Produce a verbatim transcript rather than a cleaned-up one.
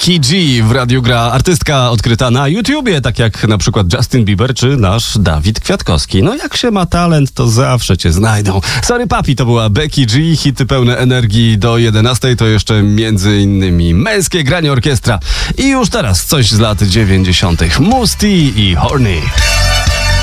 Becky G w radiu gra, artystka odkryta na YouTubie, tak jak na przykład Justin Bieber czy nasz Dawid Kwiatkowski. No jak się ma talent, to zawsze cię znajdą. Sorry Papi, to była Becky G, hity pełne energii do jedenastej, to jeszcze między innymi Męskie Granie Orkiestra. I już teraz coś z lat dziewięćdziesiątych. Musty i Horny.